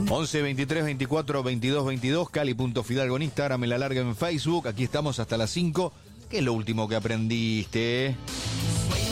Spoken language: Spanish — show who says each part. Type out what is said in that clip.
Speaker 1: 11 23 24 22 22, Cali.Fidalgo en Instagram, Me la larga en Facebook. Aquí estamos hasta las 5. ¿Qué es lo último que aprendiste?